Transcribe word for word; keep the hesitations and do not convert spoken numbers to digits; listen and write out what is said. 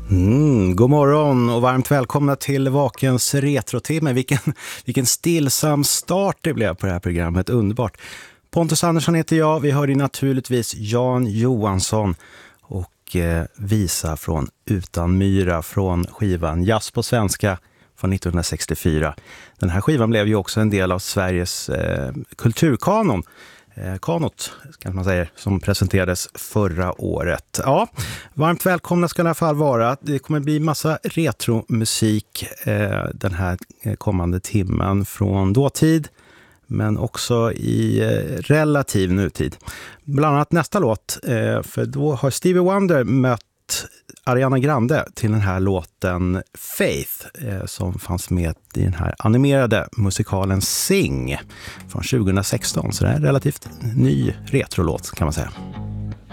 Mm, god morgon och varmt välkomna till Vakens retrotimme. Vilken, vilken stillsam start det blev på det här programmet, underbart. Pontus Andersson heter jag, vi hör ju naturligtvis Jan Johansson och eh, visa från Utan myra från skivan Jazz på svenska från nittonhundrasextiofyra. Den här skivan blev ju också en del av Sveriges eh, kulturkanon. Eh, kanot, kan man säga, som presenterades förra året. Ja, varmt välkomna ska i alla fall vara. Det kommer bli massa retromusik eh, den här kommande timmen från dåtid, men också i eh, relativ nutid. Bland annat nästa låt, eh, för då har Stevie Wonder mött Ariana Grande till den här låten Faith eh, som fanns med i den här animerade musikalen Sing från tjugohundrasexton. Så det är en relativt ny retrolåt kan man säga.